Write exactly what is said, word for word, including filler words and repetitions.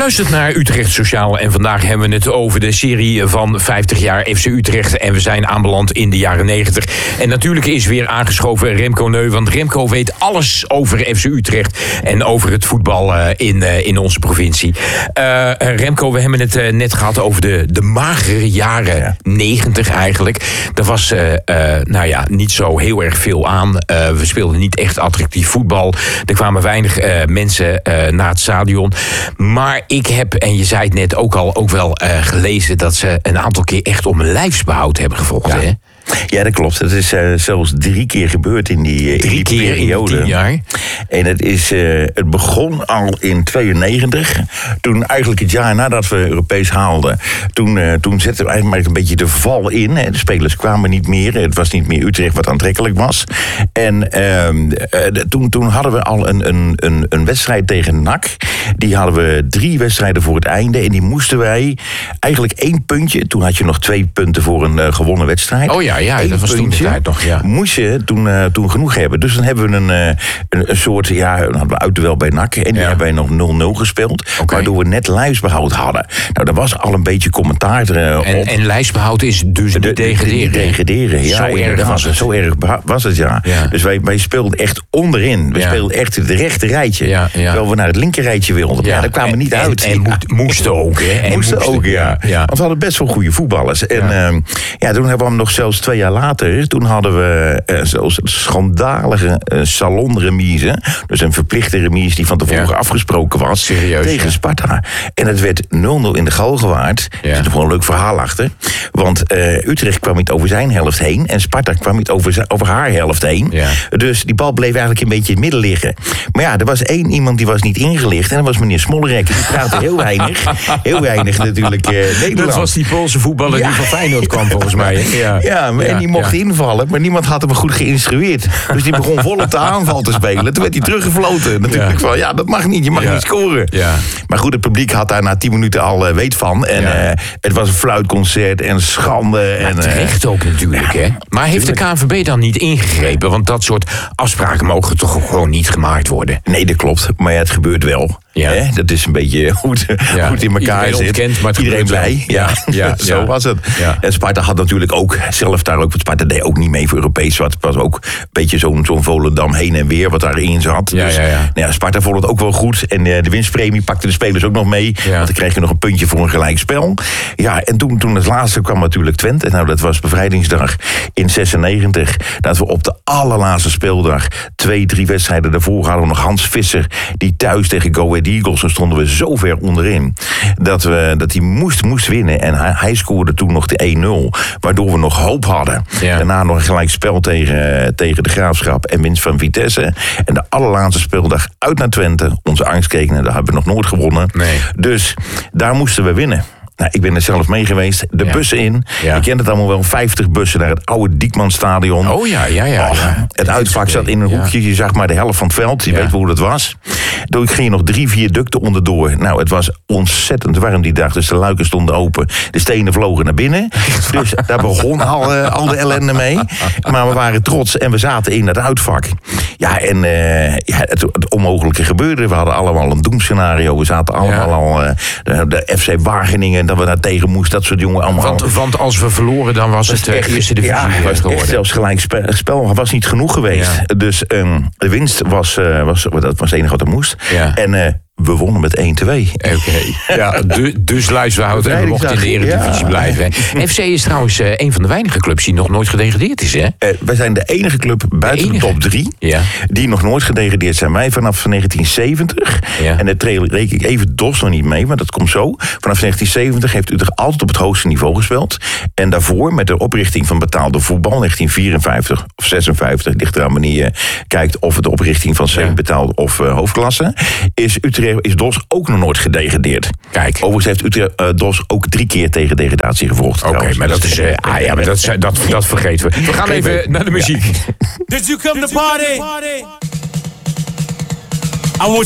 luistert naar Utrecht Sociaal en vandaag hebben we het over de serie van vijftig jaar F C Utrecht. En we zijn aanbeland in de jaren negentig. En natuurlijk is weer aangeschoven Remco Neu, want Remco weet alles over F C Utrecht en over het voetbal uh, in, uh, in onze provincie. Uh, Remco, we hebben het uh, net gehad over de, de magere jaren negentig eigenlijk. Er was uh, uh, nou ja, niet zo heel erg veel aan. Uh, we speelden niet echt attractief voetbal. Er kwamen weinig uh, mensen uh, naar het stadion. Maar ik heb, en je zei het net ook al, ook wel uh, gelezen dat ze een aantal keer echt om een lijfsbehoud hebben gevochten. Ja. Hè? Ja, dat klopt. Dat is uh, zelfs drie keer gebeurd in die, uh, drie in die keer periode. In tien jaar. En het, is, uh, het begon al in tweeënnegentig. Toen eigenlijk het jaar nadat we Europees haalden. Toen, uh, toen zetten we eigenlijk een beetje de val in. De spelers kwamen niet meer. Het was niet meer Utrecht wat aantrekkelijk was. En uh, uh, toen, toen hadden we al een, een, een, een wedstrijd tegen N A C. Die hadden we drie wedstrijden voor het einde. En die moesten wij eigenlijk één puntje. Toen had je nog twee punten voor een uh, gewonnen wedstrijd. Oh ja, ja dat was toen de tijd nog. Ja. Moest je toen, uh, toen genoeg hebben. Dus dan hebben we een, uh, een, een soort, ja, dan hadden we uitduel bij N A C. En die ja. hebben wij nog nul nul gespeeld. Okay. Waardoor we net lijfsbehoud hadden. Nou, daar was al een beetje commentaar uh, op. En, en lijfsbehoud is dus niet degraderen. Niet degraderen, ja. Zo erg was het. Zo erg was het, ja. ja. Dus wij, wij speelden echt onderin. We ja. speelden echt het rechte rijtje. Ja, ja. Terwijl we naar het linker rijtje wilden. Ja, ja daar kwamen we niet en, uit. En, en ja. moesten ook, hè. En moesten, moesten ook, ja. ja. Want we hadden best wel goede voetballers. En ja. Uh, ja, toen hebben we nog zelfs twee jaar later. Toen hadden we uh, zelfs een schandalige uh, salonremise. Dus een verplichte remise die van tevoren ja. afgesproken was. Serieus, tegen ja. Sparta. En het werd nul nul in de Galgenwaard. Ja. Er zit gewoon een leuk verhaal achter. Want uh, Utrecht kwam niet over zijn helft heen. En Sparta kwam niet over, z- over haar helft heen. Ja. Dus die bal bleef eigenlijk een beetje in het midden liggen. Maar ja, er was één iemand die was niet ingelicht. En dat was meneer Smollerek. Die praatte heel weinig. Heel weinig natuurlijk uh, Nederland. Dat was die Poolse voetballer ja. die van Feyenoord kwam volgens mij. Ja, ja, maar, en die mocht ja. invallen. Maar niemand had hem goed geïnstrueerd. Dus die begon vol op de aanval te spelen. Toen werd hij teruggefloten. Natuurlijk ja. van, ja, dat mag niet. Je mag ja. niet scoren. Ja. Maar goed, het publiek had daar na tien minuten al uh, weet van. En ja. uh, het was een fluitconcert en schande. En, uh, terecht ook natuurlijk, ja. hè? Maar heeft de K N V B dan niet ingegrepen? Want dat soort afspraken mogen toch gewoon niet gemaakt worden? Nee, dat klopt. Maar ja, het gebeurt wel. Ja. Hè? Dat is een beetje hoe het, ja. hoe het in elkaar Iedereen zit. Ontkent, maar Iedereen blij. Ja. Ja. Ja. Zo ja. was het. Ja. En Sparta had natuurlijk ook zelf daar ook. Sparta deed ook niet mee voor Europees. Het was ook een beetje zo'n, zo'n Volendam heen en weer wat daarin zat. Ja, dus ja, ja. Nou ja, Sparta vond het ook wel goed. En de winstpremie pakte de spelers ook nog mee. Ja. Want dan kreeg je nog een puntje voor een gelijkspel. Ja, en toen, toen het laatste kwam natuurlijk Twente. Nou, dat was bevrijdingsdag in zesennegentig. Dat we op de allerlaatste speeldag twee, drie wedstrijden daarvoor hadden we nog Hans Visser. Die thuis tegen Go Ahead Eagles. Dan stonden we zo ver onderin. Dat we dat hij moest, moest winnen. En hij, hij scoorde toen nog de één nul. Waardoor we nog hoop hadden. Ja. Daarna nog een gelijk spel tegen, tegen de Graafschap. En winst van Vitesse. En de allerlaatste speeldag uit naar Twente. Onze angstkeken. Daar hebben we nog nooit gewonnen. Nee. Dus daar moesten we winnen. Nou, ik ben er zelf mee geweest. De ja. bussen in. Ja. Ik ken het allemaal wel. vijftig bussen naar het oude Diekmanstadion. Oh ja, ja, ja. Oh, ja. Het uitvak zat in een ja. hoekje. Je zag maar de helft van het veld. Je ja. weet hoe dat was. Toen ging je nog drie, vier ducten onderdoor. Nou, het was ontzettend warm die dag. Dus de luiken stonden open. De stenen vlogen naar binnen. Dus daar begon al, uh, al de ellende mee. Maar we waren trots en we zaten in het uitvak. Ja, en uh, ja, het, het onmogelijke gebeurde. We hadden allemaal een doemscenario. We zaten allemaal ja. al... Uh, de, de F C Wageningen, dat we daar tegen moesten. Dat soort jongen allemaal... Want, want als we verloren, dan was het de uh, eerste divisie ja, was geworden. Echt zelfs gelijk spel, spel was niet genoeg geweest. Ja. Dus um, de winst was, uh, was, dat was het enige wat er moest. Ja. En... Uh, we wonnen met één twee. Oké. Okay. Ja, du, dus luisterhouden en we mochten in de Eredivisie ja. blijven. F C is trouwens uh, een van de weinige clubs die nog nooit gedegradeerd is, hè? Uh, wij zijn de enige club buiten de, enige? de top drie... Ja. die nog nooit gedegradeerd zijn. Wij vanaf negentien zeventig... Ja. en daar reken ik even D O S nog niet mee, maar dat komt zo. Vanaf negentien zeventig heeft Utrecht altijd op het hoogste niveau gespeeld. En daarvoor, met de oprichting van betaalde voetbal... negentien vierenvijftig of zesenvijftig, ligt eraan wanneer je kijkt... of het de oprichting van semi-betaald of uh, hoofdklasse... is Utrecht is D O S ook nog nooit gedegradeerd. Kijk. Overigens heeft Utrecht uh, D O S ook drie keer tegen degradatie gevochten. Oké, okay, maar dat is... Uh, ah ja, maar dat, dat, dat vergeten we. We gaan even naar de muziek. Did you come to party?